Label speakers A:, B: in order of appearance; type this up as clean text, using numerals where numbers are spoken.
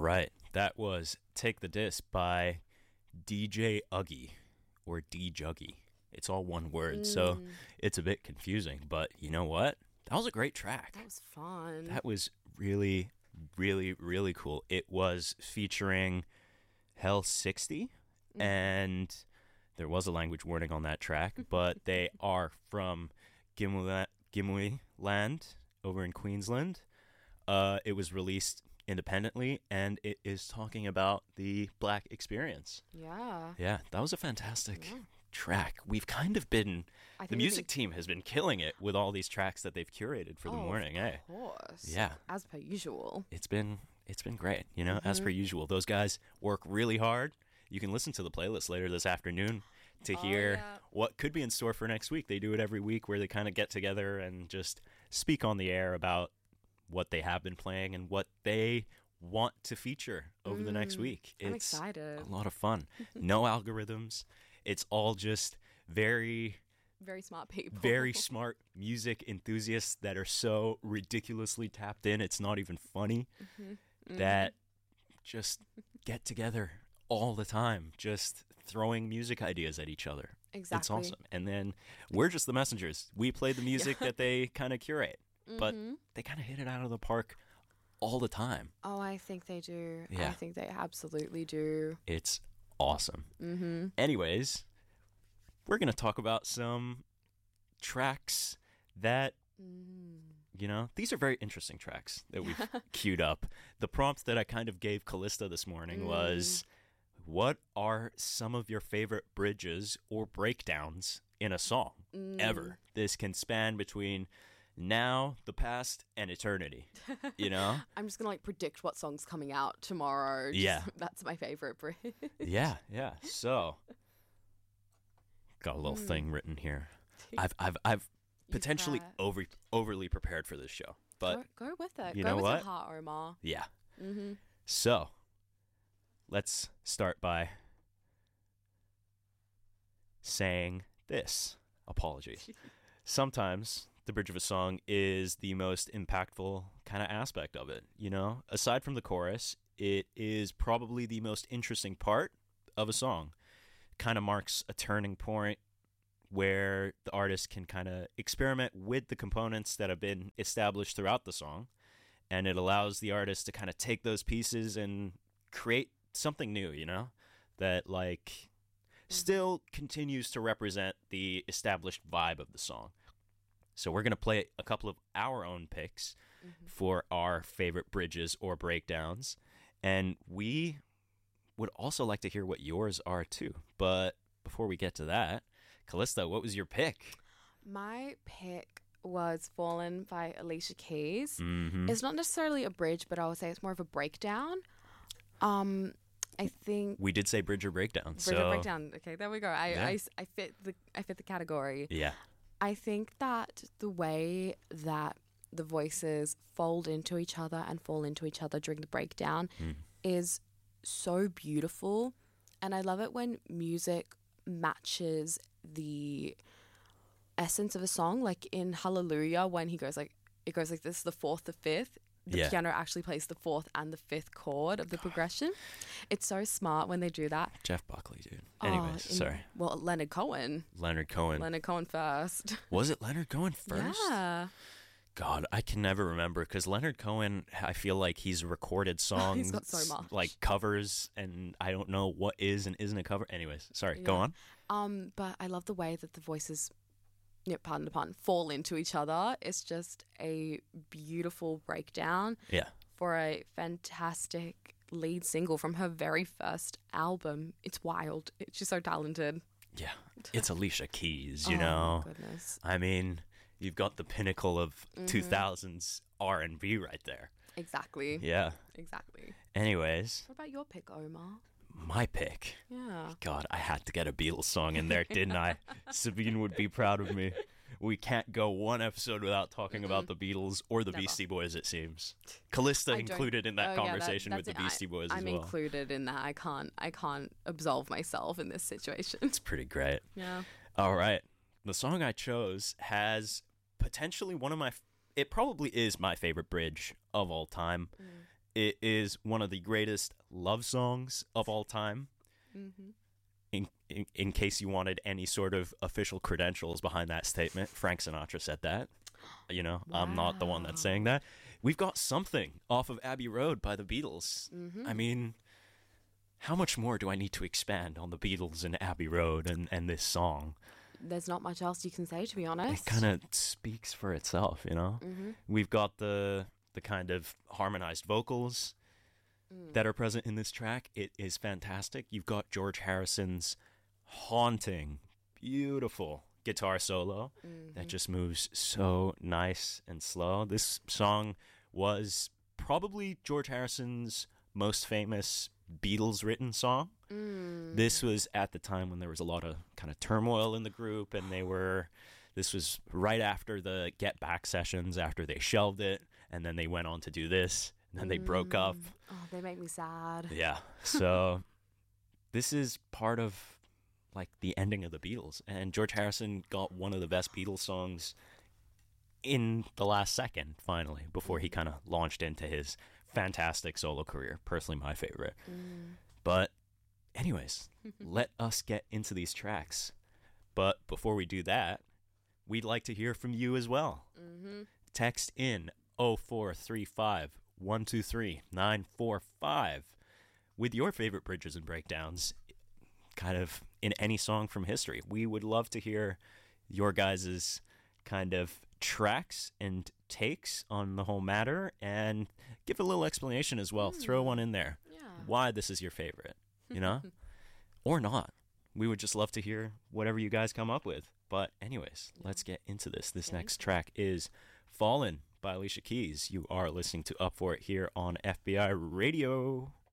A: right. That was Take the Disc by DJ Uggy or D Juggy. It's all one word, so it's a bit confusing. But you know what? That was a great track.
B: That was fun.
A: That was really, really, really cool. It was featuring Hell 60, and there was a language warning on that track, but they are from Gimli Land over in Queensland. It was released independently, and it is talking about the Black experience.
B: Yeah.
A: Yeah, that was a fantastic track. We've kind of been, the music team has been killing it with all these tracks that they've curated for the morning.
B: Of course.
A: Yeah.
B: As per usual.
A: It's been great, as per usual. Those guys work really hard. You can listen to the playlist later this afternoon to hear what could be in store for next week. They do it every week where they kind of get together and just speak on the air about what they have been playing and what they want to feature over the next week.
B: I'm
A: It's
B: excited.
A: a lot of fun. No algorithms. It's all just very
B: smart people.
A: very smart music enthusiasts that are so ridiculously tapped in. It's not even funny. That just get together all the time, just throwing music ideas at each other.
B: Exactly.
A: It's awesome. And then we're just the messengers. We play the music that they kind of curate, but they kind of hit it out of the park all the time.
B: Oh, I think they do.
A: Yeah.
B: I think they absolutely do.
A: It's awesome. Anyways, we're going to talk about some tracks that, these are very interesting tracks that we've queued up. The prompt that I kind of gave Callista this morning was, what are some of your favorite bridges or breakdowns in a song ever? This can span between now, the past, and eternity,
B: I'm just going to predict what song's coming out tomorrow.
A: Yeah.
B: That's my favorite bridge.
A: Yeah. So, got a little thing written here. I've potentially overly prepared for this show, but
B: go with it.
A: You
B: go
A: know
B: with
A: what?
B: your heart, Omar.
A: yeah. So, let's start by saying this. Apologies. Sometimes the bridge of a song is the most impactful kind of aspect of it. Aside from the chorus, it is probably the most interesting part of a song. Kind of marks a turning point where the artist can kind of experiment with the components that have been established throughout the song, and it allows the artist to kind of take those pieces and create something new, that still continues to represent the established vibe of the song. So we're going to play a couple of our own picks for our favorite bridges or breakdowns, and we would also like to hear what yours are too. But before we get to that, Callista, what was your pick?
B: My pick was Fallen by Alicia Keys. It's not necessarily a bridge, but I would say it's more of a breakdown. I think
A: we did say bridge or breakdown.
B: Bridge or breakdown. Okay, there we go. I fit the category.
A: Yeah.
B: I think that the way that the voices fold into each other and fall into each other during the breakdown is so beautiful. And I love it when music matches the essence of a song. Like in Hallelujah, when it goes like this, the fourth, the fifth. The piano actually plays the fourth and the fifth chord of the progression. It's so smart when they do that.
A: Jeff Buckley, dude. Anyways, sorry.
B: Well, Leonard Cohen.
A: Leonard Cohen
B: first.
A: Was it Leonard Cohen first?
B: Yeah.
A: God, I can never remember because Leonard Cohen, I feel like he's recorded songs,
B: he's got so much.
A: Like covers, and I don't know what is and isn't a cover. Anyways, sorry, go on.
B: But I love the way that the voices, pardon the pun, fall into each other. It's just a beautiful breakdown.
A: Yeah.
B: For a fantastic lead single from her very first album. It's wild. She's so talented.
A: Yeah, it's Alicia Keys,
B: Oh my goodness.
A: I mean, you've got the pinnacle of 2000s R&B right there.
B: Exactly.
A: Yeah.
B: Exactly.
A: Anyways.
B: What about your pick, Omar?
A: My pick?
B: Yeah.
A: God, I had to get a Beatles song in there, didn't I? Sabine would be proud of me. We can't go one episode without talking about the Beatles or the Beastie Boys, it seems. Callista included in that conversation with the Beastie Boys as well.
B: I'm included in that. I can't absolve myself in this situation.
A: It's pretty great.
B: Yeah.
A: All right. The song I chose has potentially it probably is my favorite bridge of all time. It is one of the greatest love songs of all time.
B: Mm-hmm.
A: In case you wanted any sort of official credentials behind that statement, Frank Sinatra said that. You know, wow. I'm not the one that's saying that. We've got Something off of Abbey Road by the Beatles.
B: Mm-hmm.
A: I mean, how much more do I need to expand on the Beatles and Abbey Road and this song?
B: There's not much else you can say, to be honest.
A: It kind of speaks for itself, you know?
B: Mm-hmm.
A: We've got the kind of harmonized vocals that are present in this track. It is fantastic. You've got George Harrison's haunting, beautiful guitar solo that just moves so nice and slow. This song was probably George Harrison's most famous Beatles-written song. This was at the time when there was a lot of kind of turmoil in the group, and this was right after the Get Back sessions, after they shelved it, and then they went on to do this, and then they broke up.
B: Oh, they make me sad.
A: Yeah. So this is part of like the ending of the Beatles, and George Harrison got one of the best Beatles songs in the last second, finally, before he kind of launched into his fantastic solo career. Personally, my favorite. But anyways, let us get into these tracks. But before we do that, we'd like to hear from you as well. Text in 0435 123 945 with your favorite bridges and breakdowns, kind of in any song from history. We would love to hear your guys' kind of tracks and takes on the whole matter, and give a little explanation as well. Throw one in there.
B: Yeah.
A: Why this is your favorite, you know? Or not. We would just love to hear whatever you guys come up with. But anyways, let's get into this. This next track is Fallen by Alicia Keys. You are listening to Up For It here on FBI Radio.